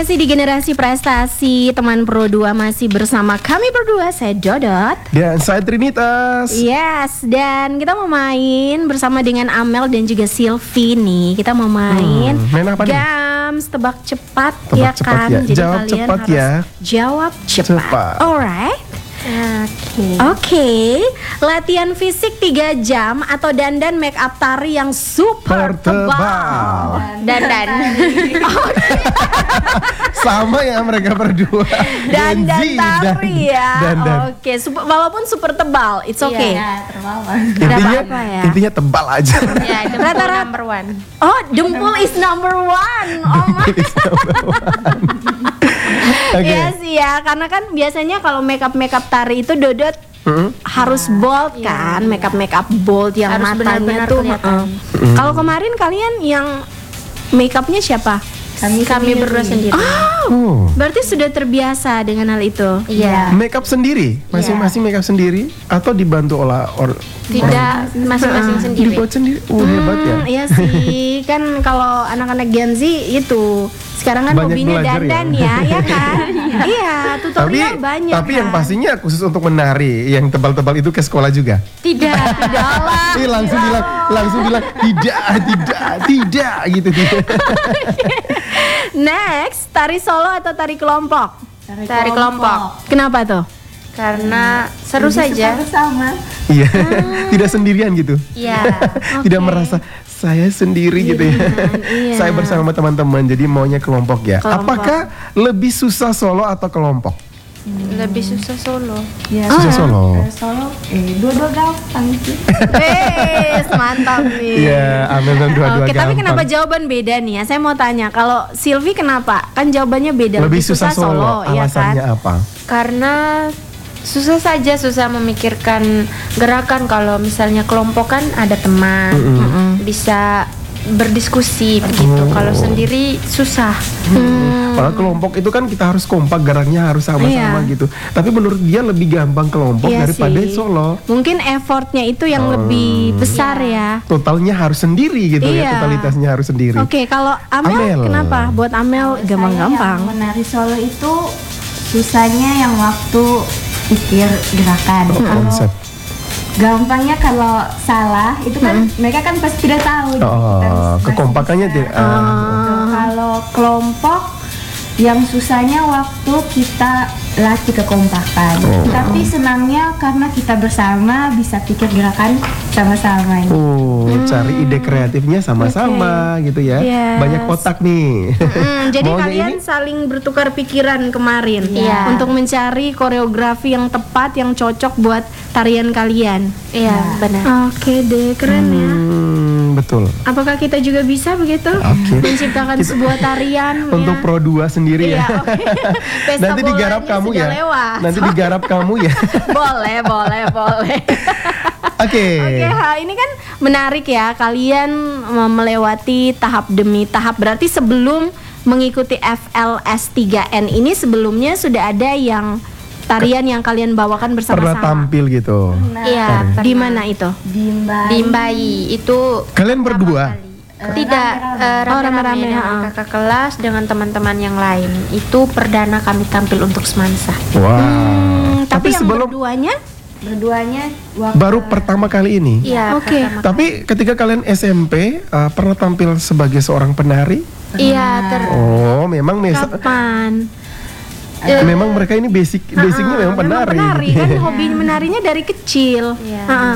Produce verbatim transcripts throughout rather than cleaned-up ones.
masih di Generasi Prestasi, teman Pro dua masih bersama kami berdua, saya Dodot dan saya Trinitas. Yes, dan kita mau main bersama dengan Amel dan juga Silvi nih. Kita mau main, hmm, main apa nih? Games tebak cepat, tebak ya cepat kan? Ya. Jadi jawab kalian cepat harus ya. jawab cepat, cepat. Alright. Oke. Oke, okay. Latihan fisik tiga jam atau dandan make up tari yang super tebal. Dandan. Sama ya mereka berdua. Dandan tari ya. Dandan. Oke, okay. Super, walaupun super tebal, it's okay. Iya, terbawa. Intinya, apa ya. intinya tebal aja. Ya, dempul Rata-rata- number one. Oh, dempul is number one. Oh my. Oke. Iya sih ya, karena kan biasanya kalau makeup makeup tari itu Dodot Hmm? harus bold kan, makeup makeup bold yang Harus matanya benar-benar tuh. kelihatan. uh. Kalau kemarin kalian yang makeupnya siapa? Kami kami berdua sendiri. Oh. Berarti sudah terbiasa dengan hal itu. Iya. Make up sendiri, masing-masing make up sendiri atau dibantu oleh or Tidak masing-masing sendiri. dibuat sendiri. Oh, hebat ya. Hmm, iya sih, kan kalau anak-anak Gen Z itu sekarang kan Banyak hobinya belajar dandan ya. ya, ya kan? Iya, Tapi tutorial banyak. tapi yang kan? pastinya khusus untuk menari, yang tebal-tebal itu ke sekolah juga. Tidak. Tidak lah. Ih, langsung bilang, langsung bilang tidak, tidak, tidak gitu gitu. Next, tari solo atau tari kelompok? Tari kelompok. Kenapa tuh? Karena seru saja. bersama. Iya, tidak sendirian gitu. Iya. Tidak merasa saya sendiri gitu ya. iya. Saya bersama teman-teman, jadi maunya kelompok ya. Kelompok. Apakah lebih susah solo atau kelompok? Lebih susah solo. Ya, Susah solo. eh, solo, eh dua-dua gampang sih. Wes, mantap nih. Iya, Amel dan dua-dua Oke, tapi gampang. kenapa jawaban beda nih ya? Saya mau tanya, kalau Silvi kenapa? Kan jawabannya beda. Lebih susah solo, ya kan? alasannya apa? Karena susah saja, susah memikirkan gerakan. Kalau misalnya kelompok kan ada teman, bisa berdiskusi begitu. Oh. Kalau sendiri susah. Kalau kelompok itu kan kita harus kompak, geraknya harus sama-sama Iya. gitu. Tapi menurut dia lebih gampang kelompok Iya daripada sih. solo. Mungkin effortnya itu yang lebih besar ya. Totalnya harus sendiri gitu Iya. ya, totalitasnya harus sendiri. Oke, kalau Amel, Amel. kenapa? Buat Amel gampang-gampang. Saya yang menari solo itu susahnya yang waktu pikir gerakan. Oh, Kalau konsep. gampangnya kalau salah itu kan mereka kan pasti tidak tahu. Oh, Kita harus- kekompakannya masih tidak. bisa. Gitu. Kalau kelompok yang susahnya waktu kita latih kekompakan. Oh. Tapi senangnya karena kita bersama bisa pikir gerakan sama-sama. Oh, cari ide kreatifnya sama-sama gitu ya. Yes. Banyak otak nih. Hmm, jadi Maunya kalian ini- saling bertukar pikiran kemarin Iya. untuk mencari koreografi yang tepat, yang cocok buat tarian kalian. Iya, benar. Oke deh, keren ya. Hmm, betul. Apakah kita juga bisa begitu Oke. menciptakan sebuah tarian Untuk ya? Pro dua sendiri Iya, ya. oke. Pesta Nanti digarap bolanya kamu sudah ya. lewat. Nanti digarap kamu ya. Boleh, boleh, boleh. Oke. Oke, ha, ini kan menarik ya. Kalian me- melewati tahap demi tahap. Berarti sebelum mengikuti F L S tiga N ini sebelumnya sudah ada yang tarian yang kalian bawakan Pernah bersama-sama. tampil gitu. Iya. Di pernah. mana itu? Di Mbak Di Mbayi itu Kalian berdua? tidak eh, Oh, rame-rame rame-rame, dengan ha. kakak kelas dengan teman-teman yang lain. Itu perdana kami tampil untuk Semansa. Wow. Hmm, tapi, Tapi yang sebelum berduanya berduanya waktu baru pertama kali ini. Iya. Oke. pertama Tapi ketika kalian S M P uh, pernah tampil sebagai seorang penari? kali. Iya, ter Oh, memang mesa- kapan? eh, memang mereka ini basic basicnya memang penari. Penari kan hobi menarinya dari kecil. Iya. Ha-ha.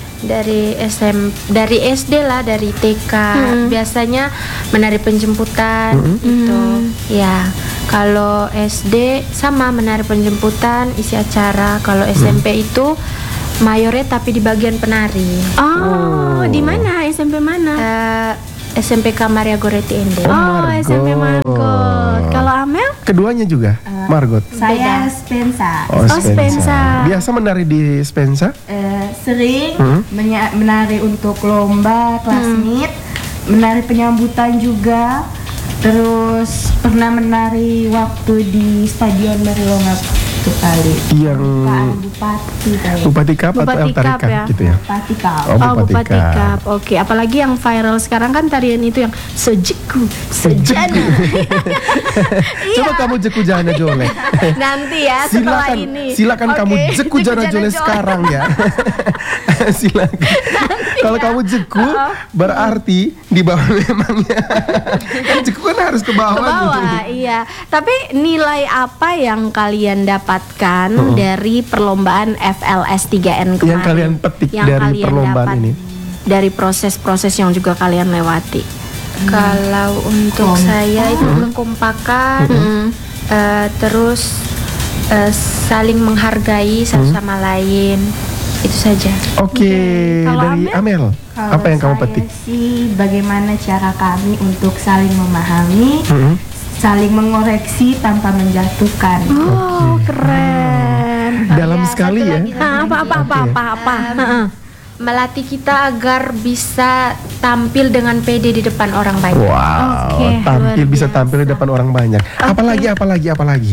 dari S M dari S D lah, dari T K biasanya menari penjemputan itu. Ya, kalau S D sama menari penjemputan, isi acara. Kalau S M P itu mayornya tapi di bagian penari. Oh, di mana? S M P mana? Eh, S M P K Maria Goretti Ende. Oh, Oh, S M P Margot. Margot. Kalau Amel? Keduanya juga, Margot. saya Spensa. Oh, Oh, Spensa. Biasa menari di Spensa? Eh, sering Hmm. menya- menari untuk lomba kelas meet, menari penyambutan juga, terus pernah menari waktu di Stadion Marilonga itu kali. Yang Bukaan bupati kali. Bupati Cup atau Bupati El Tarikan Cup ya? gitu ya? Bupati kau. Oh, Oh, Bupati Bupati Cup. Cup. Oke, apalagi yang viral sekarang kan tarian itu yang sejeku, sejana. Coba kamu jeku jana jole. Nanti ya setelah Silakan, ini. silakan Oke, kamu jeku jana jole sekarang ya. Silakan. Kalau ya. kamu jeku berarti di bawah memangnya. Kan jeku kan harus ke bawah. Ke bawah, gitu. iya. Tapi nilai apa yang kalian dapatkan dari perlombaan F L S tiga N kemarin? Yang kalian petik Yang dari kalian perlombaan dapat ini? Dari proses-proses yang juga kalian lewati. Kalau untuk Kom- saya itu kekompakan, eh, terus eh, saling menghargai satu sama lain, itu saja. Oke, Kalau dari Amel, Kalau apa yang kamu saya petik? sih bagaimana cara kami untuk saling memahami, Mm-mm. saling mengoreksi tanpa menjatuhkan. Oh, keren. Dalam ya, sekali satu ya. lagi. Hah, apa apa apa Oke. apa apa. Heeh. Melatih kita agar bisa tampil dengan pede di depan orang banyak. Wow, Oke, tampil luar bisa tampil di depan orang banyak. Apalagi, apalagi, apalagi.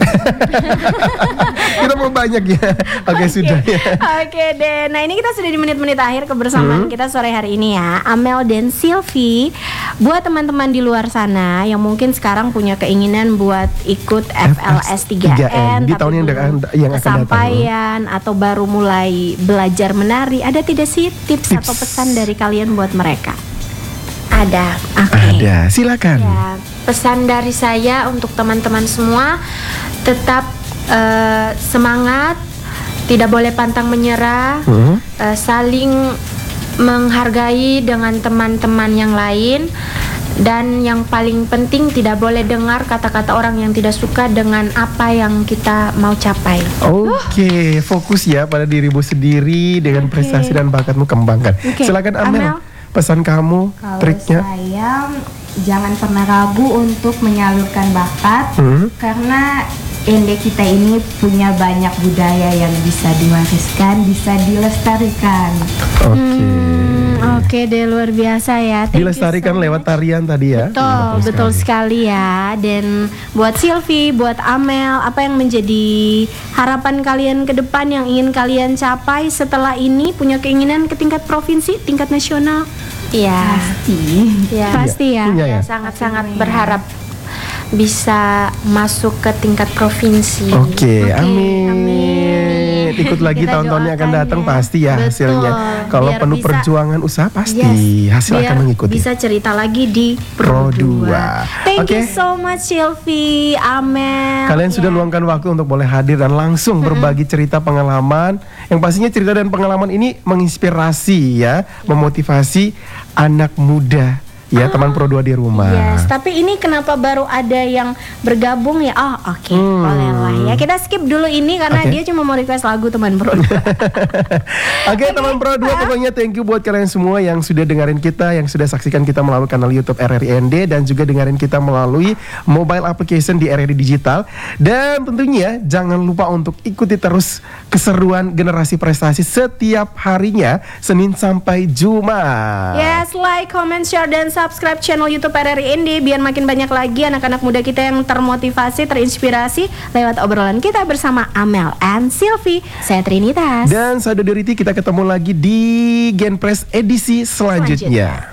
Kita mau banyak ya. Oke, sudah ya. Oke deh, nah ini kita sudah di menit-menit akhir kebersamaan kita sore hari ini ya, Amel dan Silvi. Buat teman-teman di luar sana yang mungkin sekarang punya keinginan buat ikut F L S tiga N, di tapi tahun yang belum dekat- yang akan datang. kesampaian atau baru mulai belajar menari, ada tidak sih tips, atau pesan dari kalian buat mereka? Ada. Oke. Ada, silakan. Ya, pesan dari saya untuk teman-teman semua, tetap eh, semangat, tidak boleh pantang menyerah, Hmm. eh, saling menghargai dengan teman-teman yang lain, dan yang paling penting tidak boleh dengar kata-kata orang yang tidak suka dengan apa yang kita mau capai. Oke, fokus ya pada dirimu sendiri dengan prestasi dan bakatmu kembangkan. Oke, Silakan Amel, Amel. pesan kamu, Kalau triknya. saya jangan pernah ragu untuk menyalurkan bakat, Hmm. karena N D kita ini punya banyak budaya yang bisa diwariskan, bisa dilestarikan. Oke. Hmm, Oke deh, luar biasa ya. Thank you Dilestarikan so lewat much. tarian tadi ya. Betul, betul sekali ya. Dan buat Silvi, buat Amel, apa yang menjadi harapan kalian ke depan yang ingin kalian capai setelah ini? Punya keinginan ke tingkat provinsi, tingkat nasional? Iya. Pasti. Ya. Pasti ya. Punya ya. Sangat-sangat berharap bisa masuk ke tingkat provinsi. Oke, Oke, amin. amin. Ikut lagi Kita tahun-tahun yang akan doakan datang ya. pasti ya Betul, hasilnya. Kalau biar penuh bisa- perjuangan usaha pasti Yes, hasil biar akan mengikuti. bisa cerita lagi di Pro Pro dua. dua. Thank Oke. you so much Silvi, Amel. Kalian sudah Ya. luangkan waktu untuk boleh hadir dan langsung berbagi cerita pengalaman. Yang pastinya cerita dan pengalaman ini menginspirasi ya, memotivasi anak muda ya, teman Pro dua di rumah. Yes, tapi ini kenapa baru ada yang bergabung ya? Oh, oke, Hmm. boleh lah ya. Kita skip dulu ini karena Oke. dia cuma mau request lagu teman Pro dua. Oke teman Pro dua, pokoknya thank you buat kalian semua yang sudah dengerin kita, yang sudah saksikan kita melalui kanal YouTube R R I N D, dan juga dengerin kita melalui mobile application di R R I Digital. Dan tentunya jangan lupa untuk ikuti terus keseruan generasi prestasi setiap harinya, Senin sampai Jumat. Yes, like, comment, share, dan subscribe channel YouTube R R I N D biar makin banyak lagi anak-anak muda kita yang termotivasi, terinspirasi lewat obrolan kita bersama Amel and Silvi. Saya Trinitas. Dan saya Dodi Riti, kita ketemu lagi di Genpress edisi selanjutnya.